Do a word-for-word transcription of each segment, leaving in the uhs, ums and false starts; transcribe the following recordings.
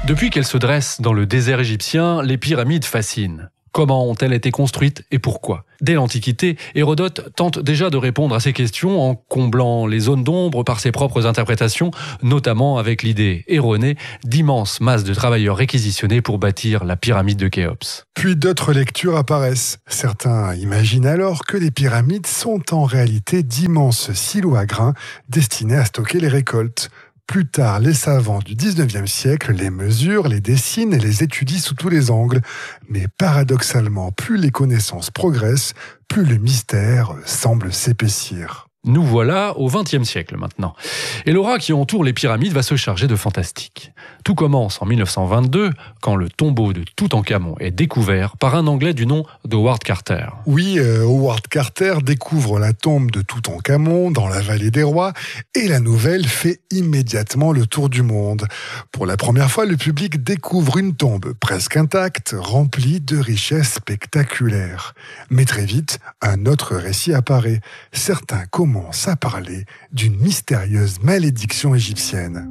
Depuis qu'elles se dressent dans le désert égyptien, les pyramides fascinent. Comment ont-elles été construites et pourquoi ? Dès l'Antiquité, Hérodote tente déjà de répondre à ces questions en comblant les zones d'ombre par ses propres interprétations, notamment avec l'idée erronée d'immenses masses de travailleurs réquisitionnés pour bâtir la pyramide de Khéops. Puis d'autres lectures apparaissent. Certains imaginent alors que les pyramides sont en réalité d'immenses silos à grains destinés à stocker les récoltes. Plus tard, les savants du dix-neuvième siècle les mesurent, les dessinent et les étudient sous tous les angles. Mais paradoxalement, plus les connaissances progressent, plus le mystère semble s'épaissir. Nous voilà au vingtième siècle maintenant. Et l'aura qui entoure les pyramides va se charger de fantastique. Tout commence en mille neuf cent vingt-deux, quand le tombeau de Toutankhamon est découvert par un Anglais du nom d'Howard Carter. Oui, euh, Howard Carter découvre la tombe de Toutankhamon dans la vallée des rois et la nouvelle fait immédiatement le tour du monde. Pour la première fois, le public découvre une tombe presque intacte, remplie de richesses spectaculaires. Mais très vite, un autre récit apparaît. Certains commencent à parler d'une mystérieuse malédiction égyptienne.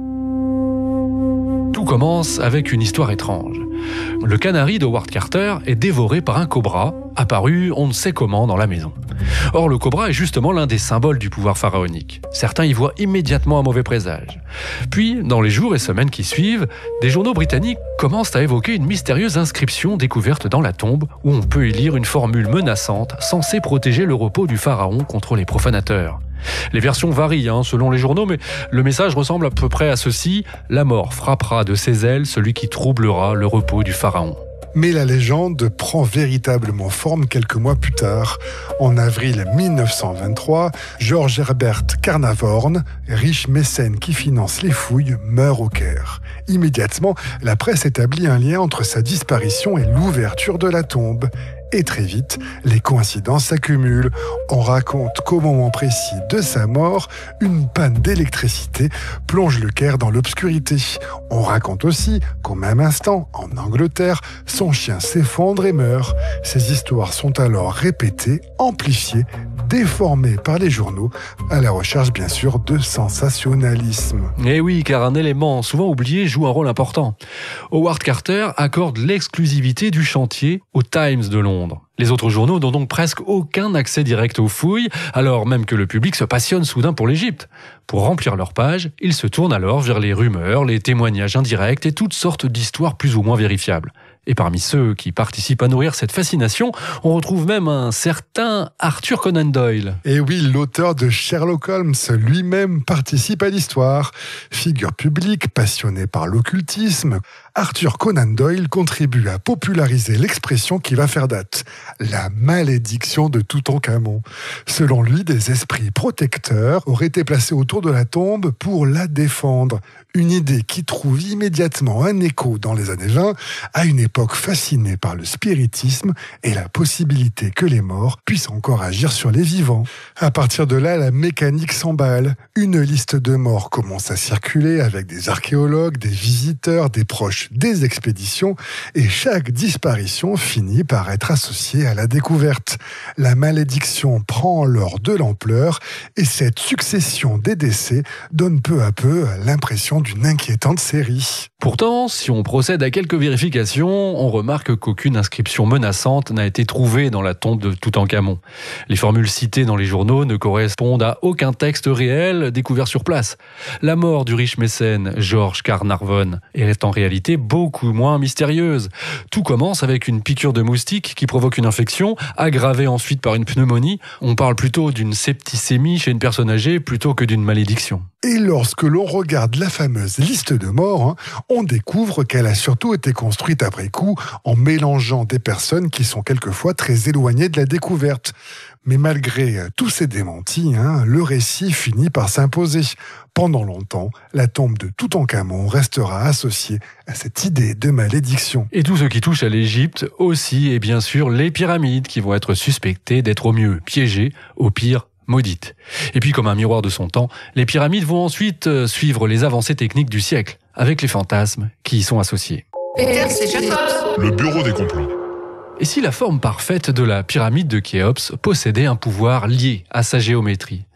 Tout commence avec une histoire étrange. Le canari d'Howard Carter est dévoré par un cobra, apparu on ne sait comment dans la maison. Or, le cobra est justement l'un des symboles du pouvoir pharaonique. Certains y voient immédiatement un mauvais présage. Puis, dans les jours et semaines qui suivent, des journaux britanniques commencent à évoquer une mystérieuse inscription découverte dans la tombe où on peut y lire une formule menaçante censée protéger le repos du pharaon contre les profanateurs. Les versions varient hein, selon les journaux, mais le message ressemble à peu près à ceci : la mort frappera de ses ailes celui qui troublera le repos du pharaon. Mais la légende prend véritablement forme quelques mois plus tard. En avril mille neuf cent vingt-trois, George Herbert Carnarvon, riche mécène qui finance les fouilles, meurt au Caire. Immédiatement, la presse établit un lien entre sa disparition et l'ouverture de la tombe. Et très vite, les coïncidences s'accumulent. On raconte qu'au moment précis de sa mort, une panne d'électricité plonge le Caire dans l'obscurité. On raconte aussi qu'au même instant, en Angleterre, son chien s'effondre et meurt. Ces histoires sont alors répétées, amplifiées, déformées par les journaux, à la recherche bien sûr de sensationnalisme. Et oui, car un élément souvent oublié joue un rôle important. Howard Carter accorde l'exclusivité du chantier au Times de Londres. Les autres journaux n'ont donc presque aucun accès direct aux fouilles, alors même que le public se passionne soudain pour l'Égypte. Pour remplir leurs pages, ils se tournent alors vers les rumeurs, les témoignages indirects et toutes sortes d'histoires plus ou moins vérifiables. Et parmi ceux qui participent à nourrir cette fascination, on retrouve même un certain Arthur Conan Doyle. Et oui, l'auteur de Sherlock Holmes lui-même participe à l'histoire. Figure publique, passionné par l'occultisme, Arthur Conan Doyle contribue à populariser l'expression qui va faire date, la malédiction de Toutankhamon. Selon lui, des esprits protecteurs auraient été placés autour de la tombe pour la défendre. Une idée qui trouve immédiatement un écho dans les années vingt, à une époque fascinée par le spiritisme et la possibilité que les morts puissent encore agir sur les vivants. À partir de là, la mécanique s'emballe. Une liste de morts commence à circuler avec des archéologues, des visiteurs, des proches des expéditions, et chaque disparition finit par être associée à la découverte. La malédiction prend alors de l'ampleur, et cette succession des décès donne peu à peu l'impression d'une inquiétante série. Pourtant, si on procède à quelques vérifications, on remarque qu'aucune inscription menaçante n'a été trouvée dans la tombe de Toutankhamon. Les formules citées dans les journaux ne correspondent à aucun texte réel découvert sur place. La mort du riche mécène George Carnarvon est en réalité beaucoup moins mystérieuse. Tout commence avec une piqûre de moustique qui provoque une infection, aggravée ensuite par une pneumonie. On parle plutôt d'une septicémie chez une personne âgée plutôt que d'une malédiction. Et lorsque l'on regarde la fameuse liste de morts, hein, on découvre qu'elle a surtout été construite après coup en mélangeant des personnes qui sont quelquefois très éloignées de la découverte. Mais malgré tous ces démentis, hein, le récit finit par s'imposer. Pendant longtemps, la tombe de Toutankhamon restera associée à cette idée de malédiction. Et tout ce qui touche à l'Égypte aussi, et bien sûr les pyramides qui vont être suspectées d'être au mieux piégées, au pire maudites. Et puis comme un miroir de son temps, les pyramides vont ensuite suivre les avancées techniques du siècle, avec les fantasmes qui y sont associés. Peter, c'est Jacobs. Le bureau des complots. Et si la forme parfaite de la pyramide de Khéops possédait un pouvoir lié à sa géométrie ?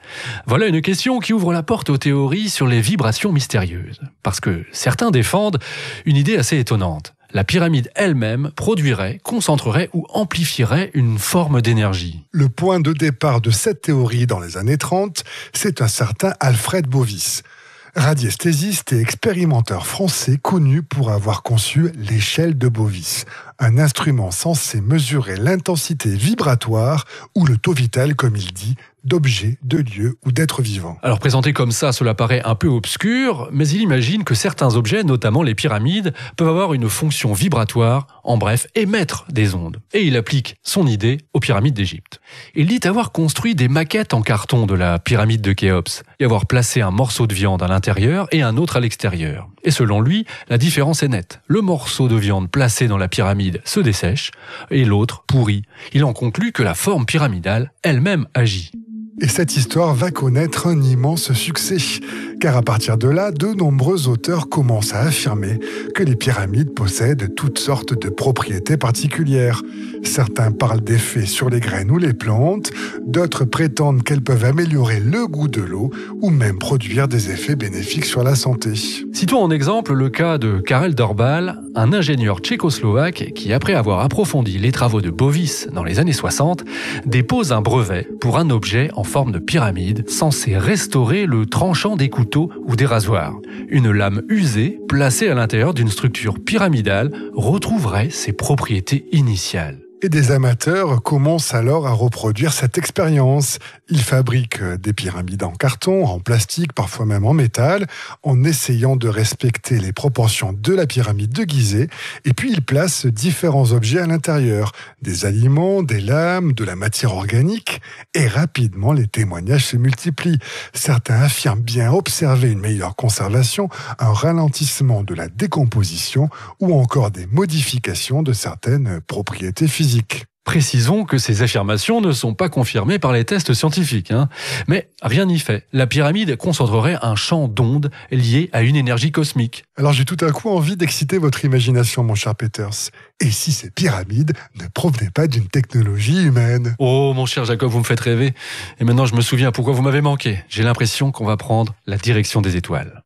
Voilà une question qui ouvre la porte aux théories sur les vibrations mystérieuses. Parce que certains défendent une idée assez étonnante. La pyramide elle-même produirait, concentrerait ou amplifierait une forme d'énergie. Le point de départ de cette théorie dans les années trente, c'est un certain Alfred Bovis, radiesthésiste et expérimenteur français connu pour avoir conçu l'échelle de Bovis, un instrument censé mesurer l'intensité vibratoire ou le taux vital, comme il dit, d'objets, de lieux ou d'êtres vivants. Alors présenté comme ça, cela paraît un peu obscur, mais il imagine que certains objets, notamment les pyramides, peuvent avoir une fonction vibratoire, en bref, émettre des ondes. Et il applique son idée aux pyramides d'Égypte. Il dit avoir construit des maquettes en carton de la pyramide de Khéops, et avoir placé un morceau de viande à l'intérieur et un autre à l'extérieur. Et selon lui, la différence est nette. Le morceau de viande placé dans la pyramide se dessèche, et l'autre pourrit. Il en conclut que la forme pyramidale elle-même agit. Et cette histoire va connaître un immense succès, car à partir de là, de nombreux auteurs commencent à affirmer que les pyramides possèdent toutes sortes de propriétés particulières. Certains parlent d'effets sur les graines ou les plantes, d'autres prétendent qu'elles peuvent améliorer le goût de l'eau ou même produire des effets bénéfiques sur la santé. Citons en exemple le cas de Karel Dorbal, un ingénieur tchécoslovaque qui, après avoir approfondi les travaux de Bovis dans les années soixante, dépose un brevet pour un objet en forme de pyramide censé restaurer le tranchant des couteaux ou des rasoirs. Une lame usée, placée à l'intérieur d'une structure pyramidale, retrouverait ses propriétés initiales. Et des amateurs commencent alors à reproduire cette expérience. Ils fabriquent des pyramides en carton, en plastique, parfois même en métal, en essayant de respecter les proportions de la pyramide de Gizeh, et puis ils placent différents objets à l'intérieur, des aliments, des lames, de la matière organique, et rapidement les témoignages se multiplient. Certains affirment bien observer une meilleure conservation, un ralentissement de la décomposition, ou encore des modifications de certaines propriétés physiques. Précisons que ces affirmations ne sont pas confirmées par les tests scientifiques. Hein. Mais rien n'y fait. La pyramide concentrerait un champ d'ondes lié à une énergie cosmique. Alors j'ai tout à coup envie d'exciter votre imagination, mon cher Peters. Et si ces pyramides ne provenaient pas d'une technologie humaine ? Oh, mon cher Jacob, vous me faites rêver. Et maintenant, je me souviens pourquoi vous m'avez manqué. J'ai l'impression qu'on va prendre la direction des étoiles.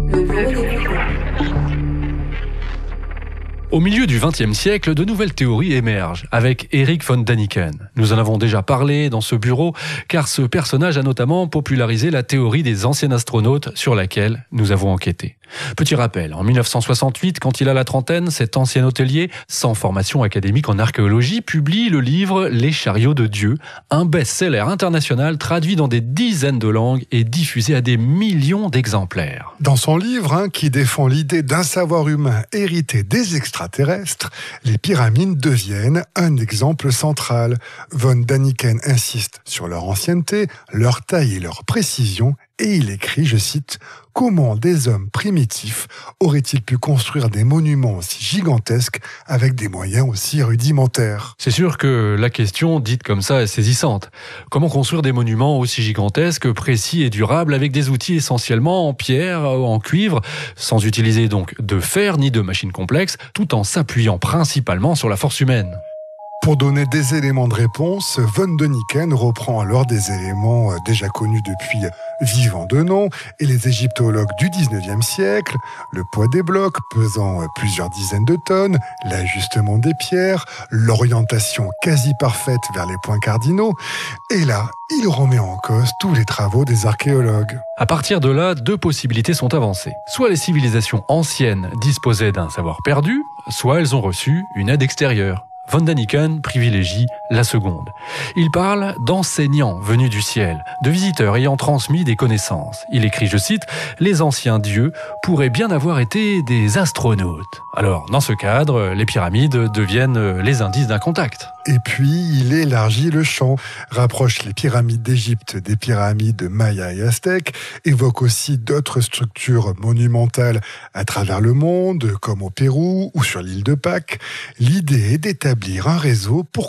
Au milieu du vingtième siècle, de nouvelles théories émergent, avec Erich von Däniken. Nous en avons déjà parlé dans ce bureau, car ce personnage a notamment popularisé la théorie des anciens astronautes sur laquelle nous avons enquêté. Petit rappel, en mille neuf cent soixante-huit, quand il a la trentaine, cet ancien hôtelier, sans formation académique en archéologie, publie le livre « Les chariots de Dieu », un best-seller international traduit dans des dizaines de langues et diffusé à des millions d'exemplaires. Dans son livre, hein, qui défend l'idée d'un savoir humain hérité des extraterrestres, les pyramides deviennent un exemple central. Von Däniken insiste sur leur ancienneté, leur taille et leur précision, et il écrit, je cite, « Comment des hommes primitifs auraient-ils pu construire des monuments aussi gigantesques avec des moyens aussi rudimentaires ?» C'est sûr que la question, dite comme ça, est saisissante. Comment construire des monuments aussi gigantesques, précis et durables avec des outils essentiellement en pierre, en cuivre, sans utiliser donc de fer ni de machines complexes, tout en s'appuyant principalement sur la force humaine ? Pour donner des éléments de réponse, von Däniken reprend alors des éléments déjà connus depuis Vivant de nom et les égyptologues du dix-neuvième siècle, le poids des blocs pesant plusieurs dizaines de tonnes, l'ajustement des pierres, l'orientation quasi parfaite vers les points cardinaux, et là, il remet en cause tous les travaux des archéologues. À partir de là, deux possibilités sont avancées. Soit les civilisations anciennes disposaient d'un savoir perdu, soit elles ont reçu une aide extérieure. Von Däniken privilégie la seconde. Il parle d'enseignants venus du ciel, de visiteurs ayant transmis des connaissances. Il écrit, je cite, « Les anciens dieux pourraient bien avoir été des astronautes ». Alors, dans ce cadre, les pyramides deviennent les indices d'un contact. Et puis, il élargit le champ, rapproche les pyramides d'Égypte des pyramides mayas et aztèques, évoque aussi d'autres structures monumentales à travers le monde, comme au Pérou ou sur l'île de Pâques. L'idée est d'établir un réseau pour conclure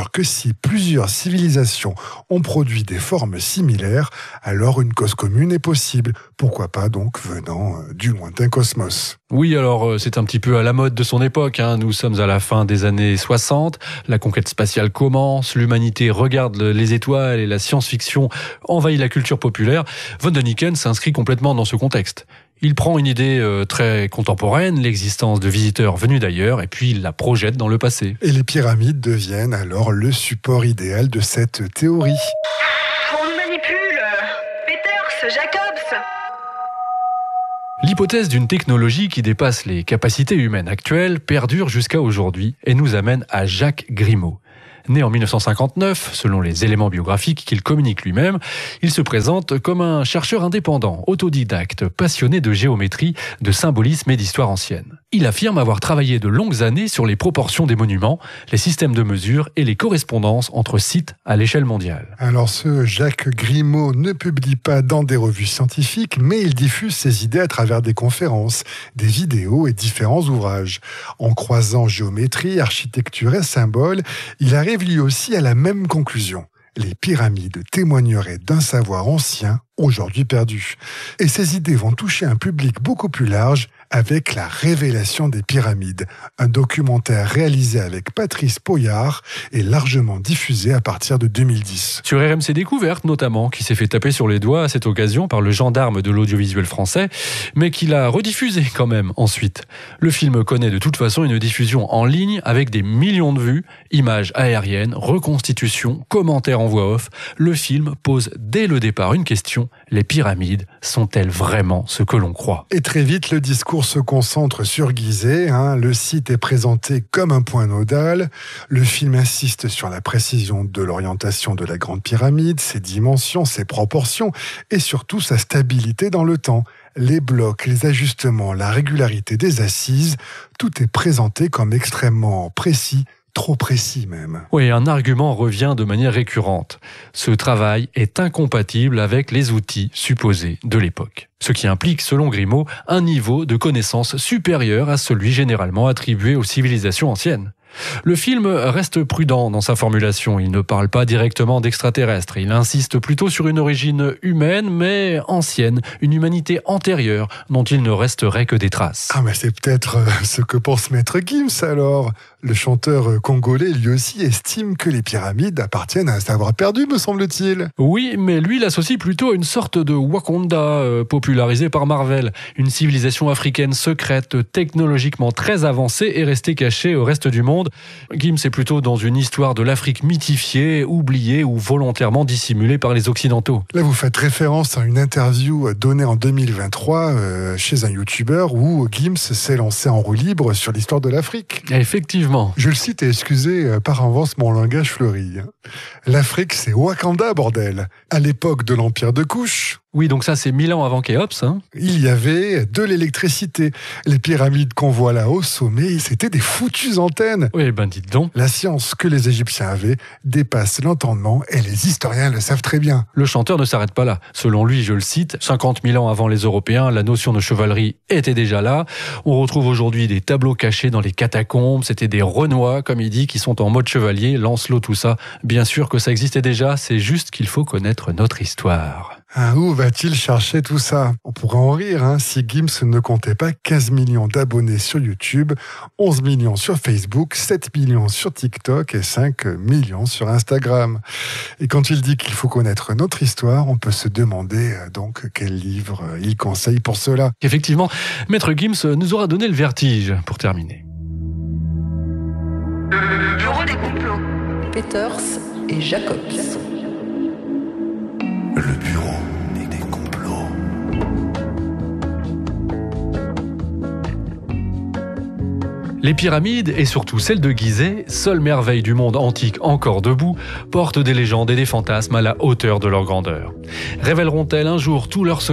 conclure que si plusieurs civilisations ont produit des formes similaires, alors une cause commune est possible. Pourquoi pas donc venant du lointain cosmos. Oui, alors c'est un petit peu à la mode de son époque, hein. Nous sommes à la fin des années soixante, la conquête spatiale commence, l'humanité regarde les étoiles et la science-fiction envahit la culture populaire. Von Däniken s'inscrit complètement dans ce contexte. Il prend une idée euh, très contemporaine, l'existence de visiteurs venus d'ailleurs, et puis il la projette dans le passé. Et les pyramides deviennent alors le support idéal de cette théorie. On nous manipule. Peters, Jacobs. L'hypothèse d'une technologie qui dépasse les capacités humaines actuelles perdure jusqu'à aujourd'hui et nous amène à Jacques Grimaud. Né en mille neuf cent cinquante-neuf, selon les éléments biographiques qu'il communique lui-même, il se présente comme un chercheur indépendant, autodidacte, passionné de géométrie, de symbolisme et d'histoire ancienne. Il affirme avoir travaillé de longues années sur les proportions des monuments, les systèmes de mesure et les correspondances entre sites à l'échelle mondiale. Alors ce Jacques Grimaud ne publie pas dans des revues scientifiques, mais il diffuse ses idées à travers des conférences, des vidéos et différents ouvrages. En croisant géométrie, architecture et symboles, il arrive lui aussi à la même conclusion. Les pyramides témoigneraient d'un savoir ancien, aujourd'hui perdu. Et ces idées vont toucher un public beaucoup plus large avec La Révélation des pyramides, un documentaire réalisé avec Patrice Poyard et largement diffusé à partir de deux mille dix. Sur R M C Découverte notamment, qui s'est fait taper sur les doigts à cette occasion par le gendarme de l'audiovisuel français, mais qui l'a rediffusé quand même ensuite. Le film connaît de toute façon une diffusion en ligne avec des millions de vues, images aériennes, reconstitutions, commentaires en voix off. Le film pose dès le départ une question: les pyramides sont-elles vraiment ce que l'on croit ? Et très vite, le discours se concentre sur Gizeh. Hein. Le site est présenté comme un point nodal. Le film insiste sur la précision de l'orientation de la Grande Pyramide, ses dimensions, ses proportions et surtout sa stabilité dans le temps. Les blocs, les ajustements, la régularité des assises, tout est présenté comme extrêmement précis, trop précis même. Oui, un argument revient de manière récurrente. Ce travail est incompatible avec les outils supposés de l'époque. Ce qui implique, selon Grimaud, un niveau de connaissance supérieur à celui généralement attribué aux civilisations anciennes. Le film reste prudent dans sa formulation. Il ne parle pas directement d'extraterrestres. Il insiste plutôt sur une origine humaine, mais ancienne, une humanité antérieure, dont il ne resterait que des traces. Ah, mais c'est peut-être ce que pense Maître Gims alors. Le chanteur congolais, lui aussi, estime que les pyramides appartiennent à un savoir perdu, me semble-t-il. Oui, mais lui l'associe plutôt à une sorte de Wakanda euh, popularisé par Marvel. Une civilisation africaine secrète, technologiquement très avancée et restée cachée au reste du monde. Gims est plutôt dans une histoire de l'Afrique mythifiée, oubliée ou volontairement dissimulée par les Occidentaux. Là, vous faites référence à une interview donnée en deux mille vingt-trois euh, chez un youtubeur où Gims s'est lancé en roue libre sur l'histoire de l'Afrique. Effectivement. Je le cite et excusez par avance mon langage fleuri. L'Afrique, c'est Wakanda, bordel. À l'époque de l'Empire de Kush. Oui, donc ça, c'est mille ans avant Khéops. Hein. Il y avait de l'électricité. Les pyramides qu'on voit là au sommet, c'était des foutues antennes. Oui, ben dites donc. La science que les Égyptiens avaient dépasse l'entendement et les historiens le savent très bien. Le chanteur ne s'arrête pas là. Selon lui, je le cite, cinquante mille ans avant les Européens, la notion de chevalerie était déjà là. On retrouve aujourd'hui des tableaux cachés dans les catacombes. C'était des Renois, comme il dit, qui sont en mode chevalier, Lancelot, tout ça. Bien sûr que ça existait déjà, c'est juste qu'il faut connaître notre histoire. Ah, où va-t-il chercher tout ça ? On pourrait en rire hein, si Gims ne comptait pas quinze millions d'abonnés sur YouTube, onze millions sur Facebook, sept millions sur TikTok et cinq millions sur Instagram. Et quand il dit qu'il faut connaître notre histoire, on peut se demander donc quel livre il conseille pour cela. Effectivement, Maître Gims nous aura donné le vertige pour terminer. Le bureau des complots. Peters et Jacobs. Le bureau des complots. Les pyramides, et surtout celles de Gizeh, seule merveille du monde antique encore debout, portent des légendes et des fantasmes à la hauteur de leur grandeur. Révéleront-elles un jour tous leurs secrets ?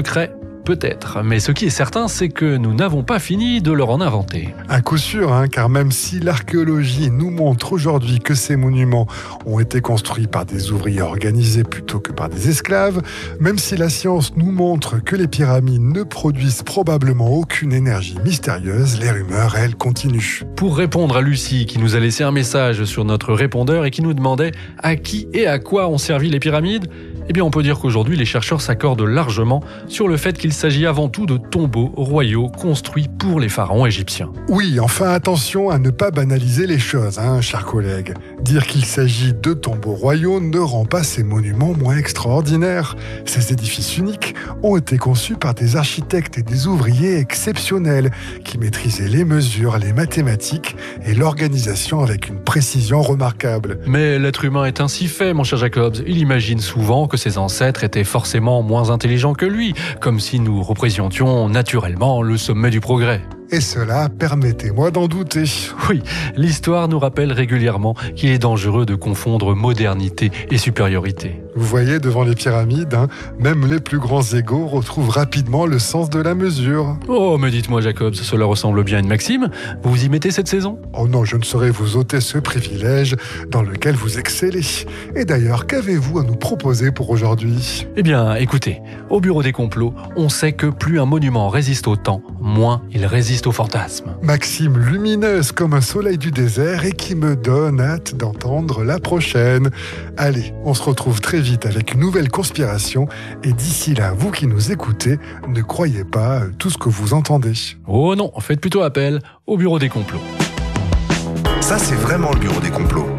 peut-être, mais ce qui est certain, c'est que nous n'avons pas fini de leur en inventer. À coup sûr, hein, car même si l'archéologie nous montre aujourd'hui que ces monuments ont été construits par des ouvriers organisés plutôt que par des esclaves, même si la science nous montre que les pyramides ne produisent probablement aucune énergie mystérieuse, les rumeurs, elles, continuent. Pour répondre à Lucie, qui nous a laissé un message sur notre répondeur et qui nous demandait à qui et à quoi ont servi les pyramides, eh bien on peut dire qu'aujourd'hui les chercheurs s'accordent largement sur le fait qu'il s'agit avant tout de tombeaux royaux construits pour les pharaons égyptiens. Oui, enfin attention à ne pas banaliser les choses, hein, chers collègues. Dire qu'il s'agit de tombeaux royaux ne rend pas ces monuments moins extraordinaires. Ces édifices uniques ont été conçus par des architectes et des ouvriers exceptionnels qui maîtrisaient les mesures, les mathématiques et l'organisation avec une précision remarquable. Mais l'être humain est ainsi fait, mon cher Jacobs. Il imagine souvent que ses ancêtres étaient forcément moins intelligents que lui, comme si nous représentions naturellement le sommet du progrès. Et cela, permettez-moi d'en douter. Oui, l'histoire nous rappelle régulièrement qu'il est dangereux de confondre modernité et supériorité. Vous voyez, devant les pyramides, hein, même les plus grands égaux retrouvent rapidement le sens de la mesure. Oh, mais dites-moi Jacobs, cela ressemble bien à une maxime. Vous vous y mettez cette saison ? Oh non, je ne saurais vous ôter ce privilège dans lequel vous excellez. Et d'ailleurs, qu'avez-vous à nous proposer pour aujourd'hui ? Eh bien, écoutez, au bureau des complots, on sait que plus un monument résiste au temps, moins il résiste au fantasme. Maxime lumineuse comme un soleil du désert et qui me donne hâte d'entendre la prochaine. Allez, on se retrouve très vite avec une nouvelle conspiration et d'ici là, vous qui nous écoutez, ne croyez pas tout ce que vous entendez. Oh non, faites plutôt appel au bureau des complots. Ça, c'est vraiment le bureau des complots.